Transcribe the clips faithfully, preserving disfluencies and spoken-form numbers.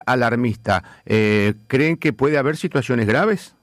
alarmista. Eh, ¿Creen que puede haber situaciones graves?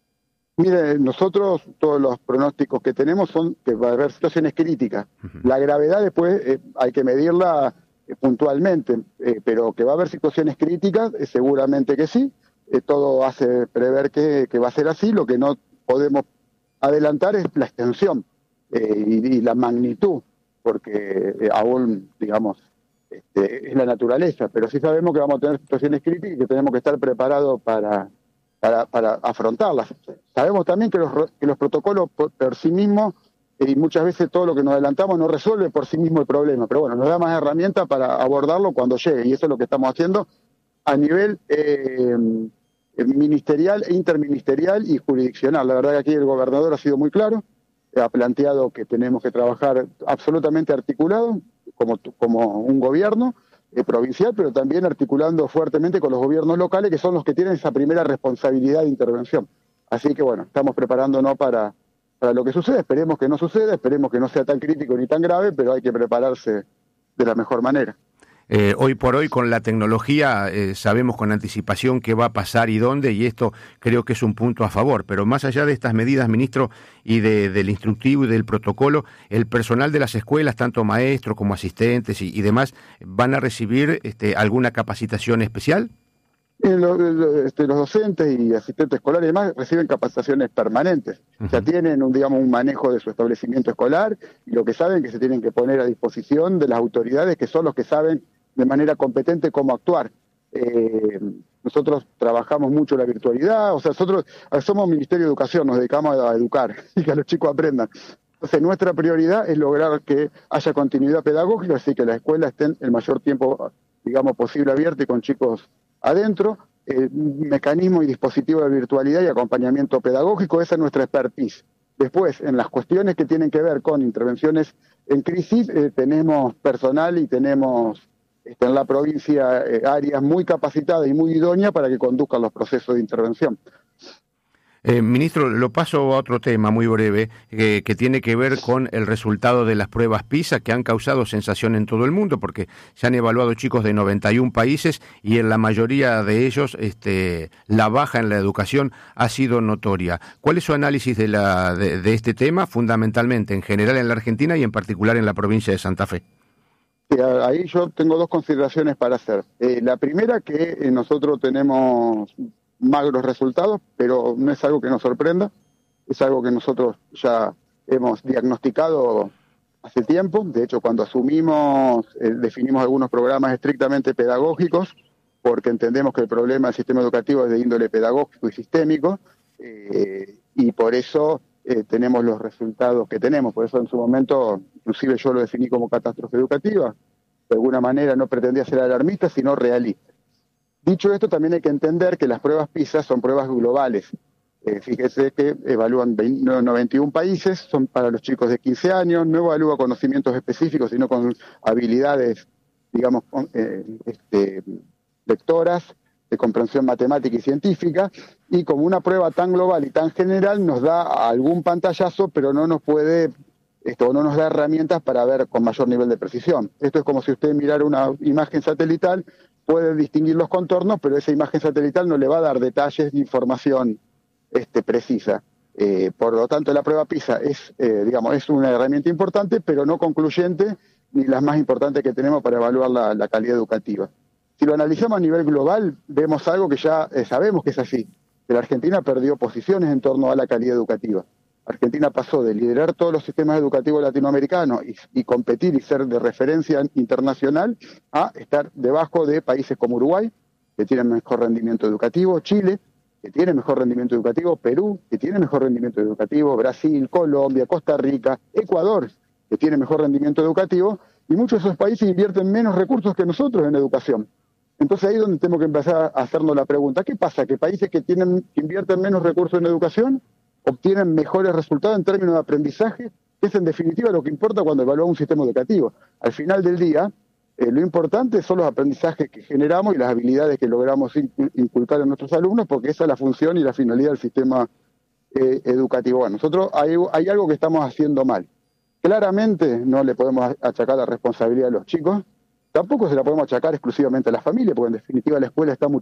Mire, nosotros todos los pronósticos que tenemos son que va a haber situaciones críticas. Uh-huh. La gravedad después eh, hay que medirla eh, puntualmente, eh, pero que va a haber situaciones críticas, eh, seguramente que sí. Eh, todo hace prever que, que va a ser así. Lo que no podemos adelantar es la extensión eh, y, y la magnitud, porque eh, aún, digamos, este, es la naturaleza, pero sí sabemos que vamos a tener situaciones críticas y que tenemos que estar preparados para... Para, para afrontarlas. Sabemos también que los, que los protocolos por, por sí mismos, eh, y muchas veces todo lo que nos adelantamos no resuelve por sí mismo el problema, pero bueno, nos da más herramientas para abordarlo cuando llegue, y eso es lo que estamos haciendo a nivel eh, ministerial, interministerial y jurisdiccional. La verdad que aquí el gobernador ha sido muy claro, ha planteado que tenemos que trabajar absolutamente articulado, como, como un gobierno, Eh, provincial, pero también articulando fuertemente con los gobiernos locales, que son los que tienen esa primera responsabilidad de intervención. Así que bueno, estamos preparándonos para, para lo que suceda. Esperemos que no suceda, esperemos que no sea tan crítico ni tan grave, pero hay que prepararse de la mejor manera. Eh, hoy por hoy con la tecnología eh, sabemos con anticipación qué va a pasar y dónde, y esto creo que es un punto a favor, pero más allá de estas medidas, ministro, y de, del instructivo y del protocolo, el personal de las escuelas, tanto maestros como asistentes y, y demás, ¿van a recibir este, alguna capacitación especial? Eh, lo, lo, este, los docentes y asistentes escolares y demás reciben capacitaciones permanentes. Uh-huh. Ya tienen un, digamos, un manejo de su establecimiento escolar, y lo que saben que se tienen que poner a disposición de las autoridades, que son los que saben de manera competente cómo actuar. Eh, nosotros trabajamos mucho la virtualidad, o sea, nosotros somos Ministerio de Educación, nos dedicamos a educar y que los chicos aprendan. Entonces, nuestra prioridad es lograr que haya continuidad pedagógica, así que las escuelas estén el mayor tiempo, digamos, posible abiertas y con chicos adentro. Eh, mecanismo y dispositivo de virtualidad y acompañamiento pedagógico, esa es nuestra expertise. Después, en las cuestiones que tienen que ver con intervenciones en crisis, eh, tenemos personal y tenemos está en la provincia eh, áreas muy capacitadas y muy idóneas para que conduzcan los procesos de intervención. Eh, ministro, lo paso a otro tema muy breve, eh, que tiene que ver con el resultado de las pruebas PISA, que han causado sensación en todo el mundo, porque se han evaluado chicos de noventa y un países y en la mayoría de ellos este, la baja en la educación ha sido notoria. ¿Cuál es su análisis de, la, de, de este tema, fundamentalmente en general en la Argentina y en particular en la provincia de Santa Fe? Ahí yo tengo dos consideraciones para hacer. Eh, la primera, que eh, nosotros tenemos magros resultados, pero no es algo que nos sorprenda, es algo que nosotros ya hemos diagnosticado hace tiempo. De hecho, cuando asumimos, eh, definimos algunos programas estrictamente pedagógicos, porque entendemos que el problema del sistema educativo es de índole pedagógico y sistémico, eh, y por eso eh, tenemos los resultados que tenemos. Por eso en su momento, inclusive yo lo definí como catástrofe educativa. De alguna manera no pretendía ser alarmista, sino realista. Dicho esto, también hay que entender que las pruebas PISA son pruebas globales. Eh, fíjese que evalúan noventa y un países, son para los chicos de quince años, no evalúa conocimientos específicos, sino con habilidades, digamos, eh, este, lectoras, de comprensión matemática y científica, y como una prueba tan global y tan general nos da algún pantallazo, pero no nos puede, esto no nos da herramientas para ver con mayor nivel de precisión. Esto es como si usted mirara una imagen satelital, puede distinguir los contornos, pero esa imagen satelital no le va a dar detalles ni información este, precisa. Eh, por lo tanto, la prueba PISA es, eh, digamos, es una herramienta importante, pero no concluyente, ni las más importantes que tenemos para evaluar la, la calidad educativa. Si lo analizamos a nivel global, vemos algo que ya eh, sabemos que es así, que la Argentina perdió posiciones en torno a la calidad educativa. Argentina pasó de liderar todos los sistemas educativos latinoamericanos y, y competir y ser de referencia internacional a estar debajo de países como Uruguay, que tienen mejor rendimiento educativo, Chile, que tiene mejor rendimiento educativo, Perú, que tiene mejor rendimiento educativo, Brasil, Colombia, Costa Rica, Ecuador, que tiene mejor rendimiento educativo, y muchos de esos países invierten menos recursos que nosotros en educación. Entonces ahí es donde tenemos que empezar a hacernos la pregunta, ¿qué pasa? ¿Que países que, tienen, que invierten menos recursos en educación obtienen mejores resultados en términos de aprendizaje, que es en definitiva lo que importa cuando evaluamos un sistema educativo? Al final del día, eh, lo importante son los aprendizajes que generamos y las habilidades que logramos inculcar en nuestros alumnos, porque esa es la función y la finalidad del sistema eh, educativo. Bueno, nosotros hay, hay algo que estamos haciendo mal. Claramente no le podemos achacar la responsabilidad a los chicos, tampoco se la podemos achacar exclusivamente a la familia, porque en definitiva la escuela está mucho